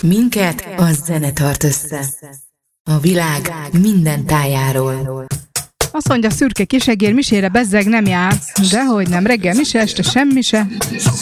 Minket a zene tart össze. A világ minden tájáról. Azt mondja, szürke kisegér, misére bezzeg nem jár. Dehogy nem, reggel mise, este semmi se.